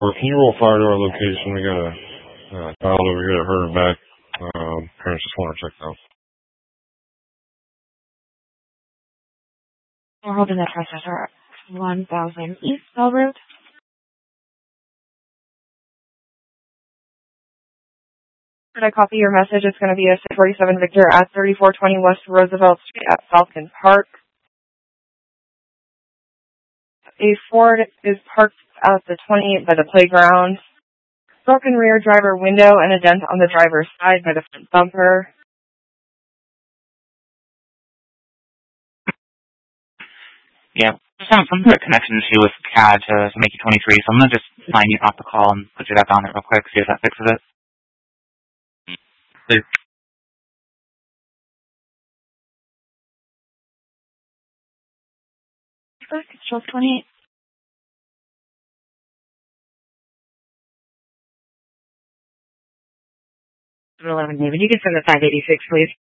Can you roll fire to our location? We got a child over here that hurt her back. Parents just want to check out. We're holding that processor 1000 East Bell Road. Could I copy your message? It's going to be a 647 Victor at 3420 West Roosevelt Street at Falcon Park. A Ford is parked at the 28 by the playground. Broken rear driver window and a dent on the driver's side by the front bumper. Yeah, just having some sort of connection issue with CAD to make you 23, so I'm going to just line you off the call and put you back on it real quick, see if that fixes it. Please. Control 28. 11, David. You can send the 586, please.